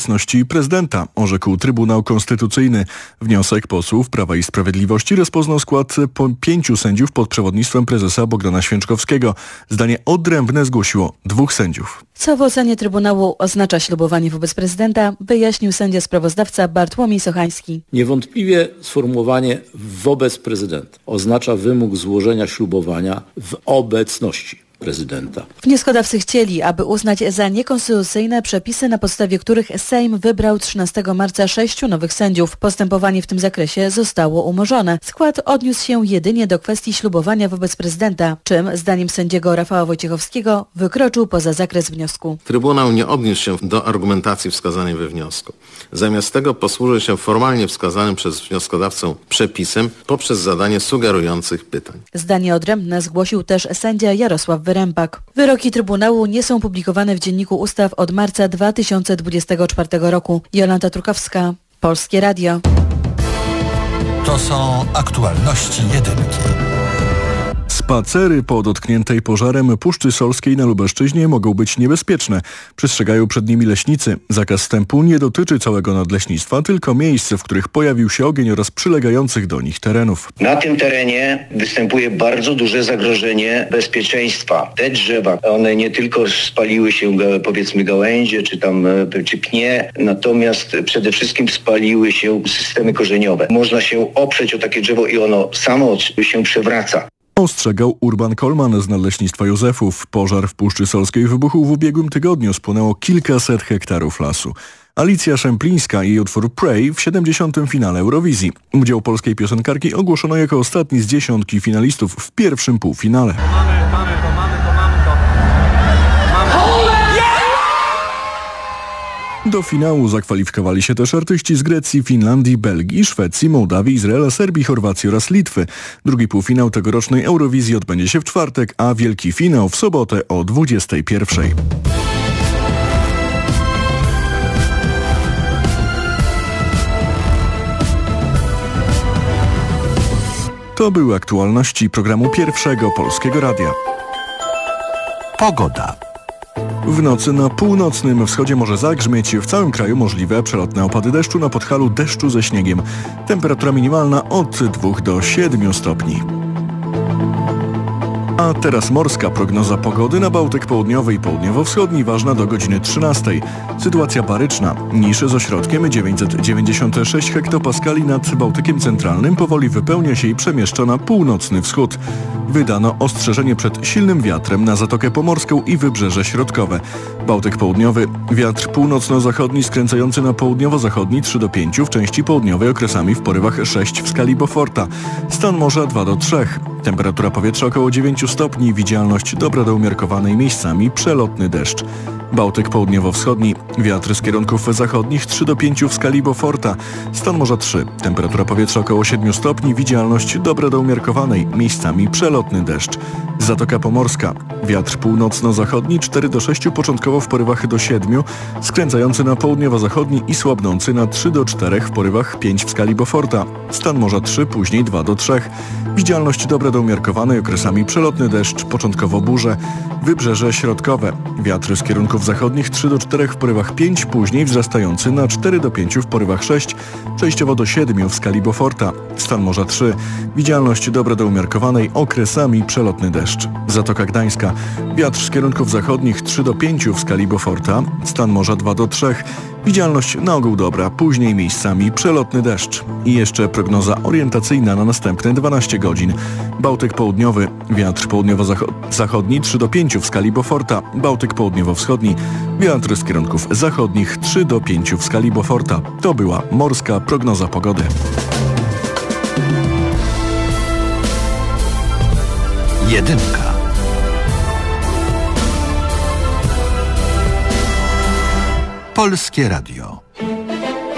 obecności prezydenta, orzekł Trybunał Konstytucyjny. Wniosek posłów Prawa i Sprawiedliwości rozpoznał skład 5 sędziów pod przewodnictwem prezesa Bogdana Święczkowskiego. Zdanie odrębne zgłosiło 2 sędziów. Co w ocenie Trybunału oznacza ślubowanie wobec prezydenta, wyjaśnił sędzia sprawozdawca Bartłomiej Sochański. Niewątpliwie sformułowanie wobec prezydenta oznacza wymóg złożenia ślubowania w obecności prezydenta. Wnioskodawcy chcieli, aby uznać za niekonstytucyjne przepisy, na podstawie których Sejm wybrał 13 marca 6 nowych sędziów. Postępowanie w tym zakresie zostało umorzone. Skład odniósł się jedynie do kwestii ślubowania wobec prezydenta, czym, zdaniem sędziego Rafała Wojciechowskiego, wykroczył poza zakres wniosku. Trybunał nie odniósł się do argumentacji wskazanej we wniosku. Zamiast tego posłużył się formalnie wskazanym przez wnioskodawcę przepisem poprzez zadanie sugerujących pytań. Zdanie odrębne zgłosił też sędzia Jarosław Wyrembak. Wyroki Trybunału nie są publikowane w Dzienniku Ustaw od marca 2024 roku. Jolanta Trukowska, Polskie Radio. To są aktualności jedynki. Spacery po dotkniętej pożarem Puszczy Solskiej na Lubelszczyźnie mogą być niebezpieczne. Przestrzegają przed nimi leśnicy. Zakaz wstępu nie dotyczy całego nadleśnictwa, tylko miejsc, w których pojawił się ogień oraz przylegających do nich terenów. Na tym terenie występuje bardzo duże zagrożenie bezpieczeństwa. Te drzewa, one nie tylko spaliły się, powiedzmy, gałęzie czy pnie, natomiast przede wszystkim spaliły się systemy korzeniowe. Można się oprzeć o takie drzewo i ono samo się przewraca. Ostrzegał Urban Kolman z Nadleśnictwa Józefów. Pożar w Puszczy Solskiej wybuchł w ubiegłym tygodniu. Spłonęło kilkaset hektarów lasu. Alicja Szemplińska i jej utwór Pray w 70. finale Eurowizji. Udział polskiej piosenkarki ogłoszono jako ostatni z 10 finalistów w pierwszym półfinale. Mamy to. Do finału zakwalifikowali się też artyści z Grecji, Finlandii, Belgii, Szwecji, Mołdawii, Izraela, Serbii, Chorwacji oraz Litwy. Drugi półfinał tegorocznej Eurowizji odbędzie się w czwartek, a wielki finał w sobotę o 21:00. To były aktualności programu Pierwszego Polskiego Radia. Pogoda. W nocy na północnym wschodzie może zagrzmieć, w całym kraju możliwe przelotne opady deszczu, na Podhalu deszczu ze śniegiem. Temperatura minimalna od 2 do 7 stopni. A teraz morska prognoza pogody na Bałtyk Południowy i Południowo-Wschodni ważna do godziny 13:00. Sytuacja baryczna. Nisze z ośrodkiem 996 hektopaskali nad Bałtykiem Centralnym powoli wypełnia się i przemieszcza na północny wschód. Wydano ostrzeżenie przed silnym wiatrem na Zatokę Pomorską i Wybrzeże Środkowe. Bałtyk Południowy. Wiatr północno-zachodni skręcający na południowo-zachodni 3 do 5, w części południowej okresami w porywach 6 w skali Beauforta. Stan morza 2 do 3. Temperatura powietrza około 9 stopni, widzialność dobra do umiarkowanej, miejscami przelotny deszcz. Bałtyk Południowo-Wschodni. Wiatr z kierunków zachodnich 3 do 5 w skali Beauforta. Stan morza 3. Temperatura powietrza około 7 stopni, widzialność dobra do umiarkowanej, miejscami przelotny deszcz. Zatoka Pomorska. Wiatr północno-zachodni 4 do 6, początkowo w porywach do 7, skręcający na południowo-zachodni i słabnący na 3 do 4 w porywach 5 w skali Beauforta. Stan morza 3, później 2 do 3. Widzialność dobra do umiarkowanej, okresami przelotny deszcz, początkowo burze. Wybrzeże Środkowe. Wiatr z kierunków zachodnich 3 do 4 w porywach 5, później wzrastający na 4 do 5 w porywach 6, częściowo do 7 w skali Beauforta. Stan morza 3. Widzialność dobra do umiarkowanej, okresami przelotny deszcz. Zatoka Gdańska. Wiatr z kierunków zachodnich 3 do 5 w skali Beauforta. Stan morza 2 do 3. Widzialność na ogół dobra, później miejscami przelotny deszcz. I jeszcze prognoza orientacyjna na następne 12 godzin. Bałtyk Południowy. Wiatr południowo-zachodni 3 do 5 w skali Beauforta. Bałtyk Południowo-Wschodni. Wiatr z kierunków zachodnich 3 do 5 w skali Beauforta. To była morska prognoza pogody. Jedynka. Polskie Radio.